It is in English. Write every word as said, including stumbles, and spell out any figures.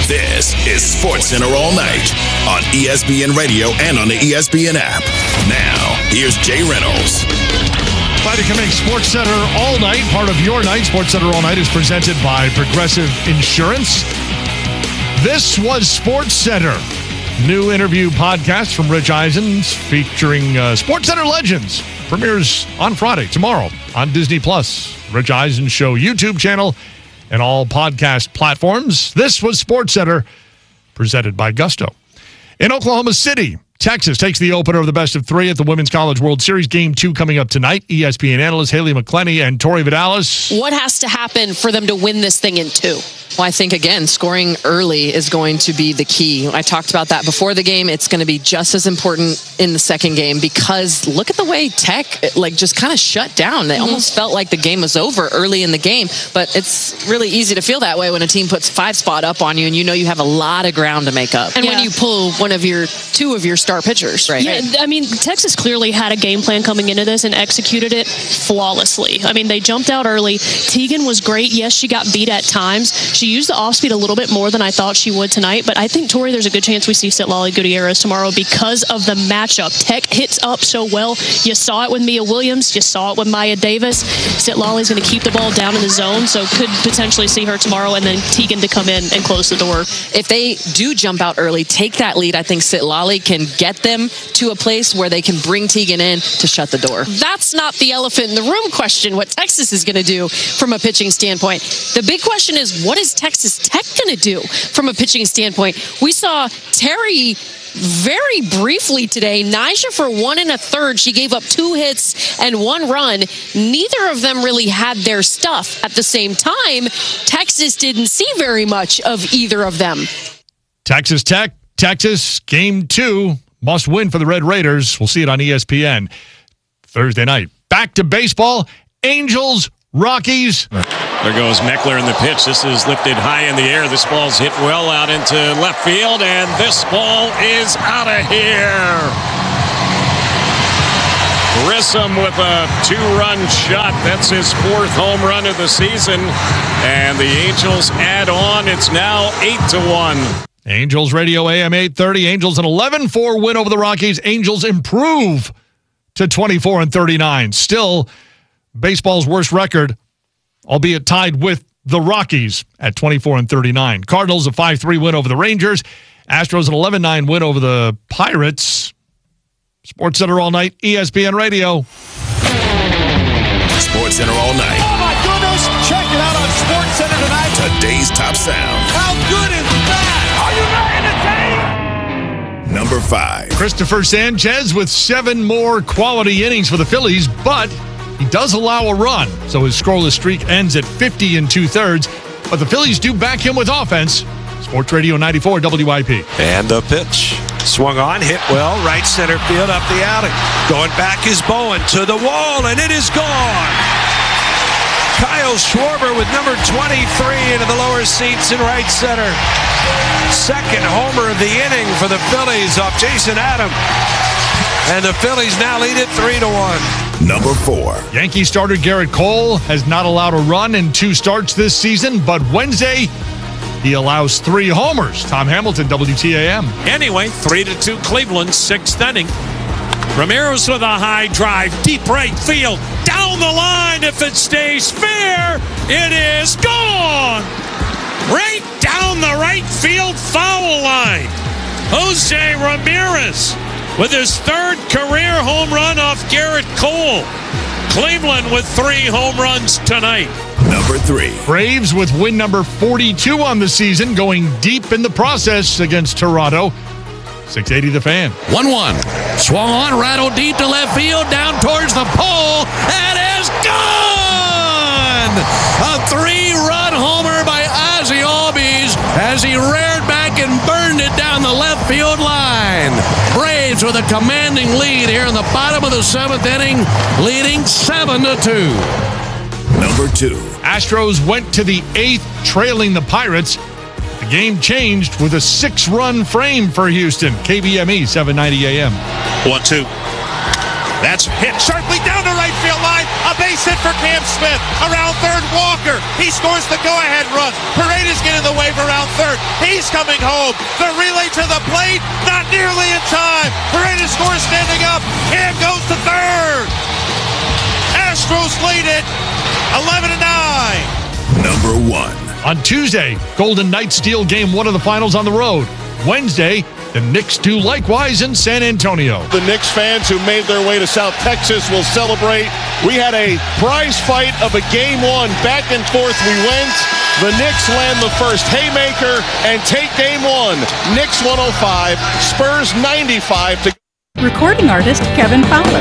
This is SportsCenter All Night on E S P N Radio and on the E S P N app. Now, here's Jay Reynolds. Glad you can make SportsCenter All Night part of your night. SportsCenter All Night is presented by Progressive Insurance. This was SportsCenter. New interview podcast from Rich Eisen featuring uh, SportsCenter legends. Premieres on Friday, tomorrow, on Disney Plus. Rich Eisen Show YouTube channel and all podcast platforms. This was SportsCenter, presented by Gusto. In Oklahoma City, Texas takes the opener of the best of three at the Women's College World Series. Game two coming up tonight. E S P N analyst Haley McClenny and Tori Vidalis. What has to happen for them to win this thing in two? Well, I think, again, scoring early is going to be the key. I talked about that before the game. It's going to be just as important in the second game because look at the way Tech, like, just kind of shut down. They mm-hmm. almost felt like the game was over early in the game, but it's really easy to feel that way when a team puts five spot up on you and you know you have a lot of ground to make up. And yeah. when you pull one of your, two of your star pitchers, right? Yeah, I mean, Texas clearly had a game plan coming into this and executed it flawlessly. I mean, they jumped out early. Tegan was great. Yes, she got beat at times. She used the off speed a little bit more than I thought she would tonight, but I think, Tori, there's a good chance we see Citlali Gutierrez tomorrow because of the matchup. Tech hits up so well. You saw it with Mia Williams. You saw it with Maya Davis. Citlali's going to keep the ball down in the zone, so could potentially see her tomorrow, and then Tegan to come in and close the door. If they do jump out early, take that lead, I think Citlali can get them to a place where they can bring Tegan in to shut the door. That's not the elephant in the room question, what Texas is going to do from a pitching standpoint. The big question is, what is Texas Tech going to do from a pitching standpoint? We saw Terry very briefly today. Nyjah for one and a third. She gave up two hits and one run. Neither of them really had their stuff. At the same time, Texas didn't see very much of either of them. Texas Tech, Texas, game two. Must win for the Red Raiders. We'll see it on E S P N Thursday night. Back to baseball. Angels, Rockies. There goes Meckler in the pitch. This is lifted high in the air. This ball's hit well out into left field, and this ball is out of here. Grissom with a two-run shot. That's his fourth home run of the season. And the Angels add on. It's now eight to one. Angels Radio A M eight thirty. Angels an eleven four win over the Rockies. Angels improve to twenty-four and thirty-nine. Still baseball's worst record, albeit tied with the Rockies at twenty-four and thirty-nine. Cardinals a five three win over the Rangers. Astros an eleven nine win over the Pirates. SportsCenter All Night, E S P N Radio. SportsCenter All Night. Oh my goodness! Check it out on SportsCenter tonight. Today's top sound. How good is that? Are you not entertained? Number five. Christopher Sanchez with seven more quality innings for the Phillies, but he does allow a run, so his scoreless streak ends at fifty and two-thirds. But the Phillies do back him with offense. Sports Radio ninety-four W I P. And the pitch. Swung on, hit well, right center field, up the alley. Going back is Bowen to the wall, and it is gone. Kyle Schwarber with number twenty-three into the lower seats in right center. Second homer of the inning for the Phillies off Jason Adam. And the Phillies now lead it three to one. Number four. Yankee starter Garrett Cole has not allowed a run in two starts this season, but Wednesday he allows three homers. Tom Hamilton, W T A M. Anyway, three to two Cleveland, sixth inning. Ramirez with a high drive, deep right field, down the line. If it stays fair, it is gone. Right down the right field foul line. Jose Ramirez with his third career home run off Garrett Cole. Cleveland with three home runs tonight. Number three. Braves with win number forty-two on the season, going deep in the process against Toronto. six eighty The Fan. one one. Swung on, rattled deep to left field, down towards the pole, and is gone! A three-run homer by Ozzie Albies as he reared back and burned it down the left field line. Braves with a commanding lead here in the bottom of the seventh inning, leading seven to two. Number two. Astros went to the eighth, trailing the Pirates. The game changed with a six-run frame for Houston. K B M E, seven ninety A M. one two. That's hit sharply down the right field line. A base hit for Cam Smith. Around third, Walker. He scores the go-ahead run. Paredes get in the wave around third. He He's coming home. The relay to the plate, not nearly in time. Paredes scores standing up. Cam goes to third. Astros lead it eleven to nine. Number one. On Tuesday, Golden Knights steal game one of the finals on the road. Wednesday, the Knicks do likewise in San Antonio. The Knicks fans who made their way to South Texas will celebrate. We had a prize fight of a game one. Back and forth we went. The Knicks land the first haymaker and take game one. Knicks one oh five, Spurs ninety-five. To Recording artist Kevin Fowler.